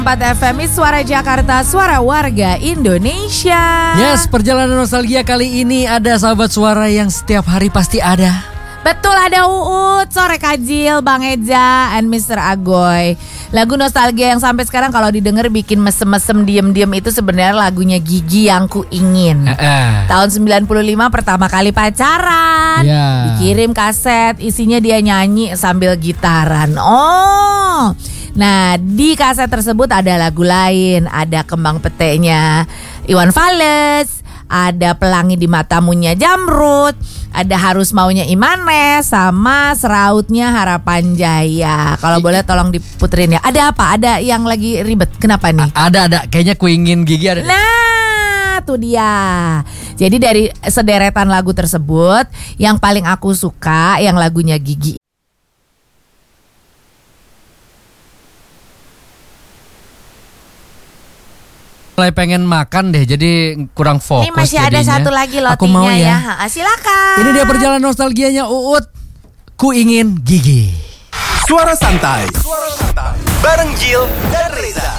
4 FM Suara Jakarta, suara warga Indonesia. Yes, perjalanan nostalgia kali ini ada sahabat suara yang setiap hari pasti ada. Betul, ada Uut, Sore Kajil, Bang Eja, and Mr. Agoy. Lagu nostalgia yang sampai sekarang kalau didengar bikin mesem-mesem diem-diem itu sebenarnya lagunya Gigi Yang Ku Ingin. Tahun 95 pertama kali pacaran. Dikirim kaset, isinya dia nyanyi sambil gitaran. Oh, nah di kaset tersebut ada lagu lain. Ada Kembang Petenya Iwan Fals, ada Pelangi di Matamunya Jamrud, ada Harus Maunya Imanes, sama Serautnya Harapan Jaya. Kalau boleh tolong diputerin ya. Ada apa? Ada yang lagi ribet. Kenapa nih? Ada. Kayaknya Ku Ingin Gigi ada. Nah, tuh dia. Jadi dari sederetan lagu tersebut, yang paling aku suka yang lagunya Gigi. Mulai pengen makan deh, jadi kurang fokus. Ini masih jadinya. ada satu lagi lotinya. Aku mau ya. Silakan. Ini dia perjalanan nostalgianya Uut. Ku Ingin Gigi. Suara santai. Bareng Jill dan Reza.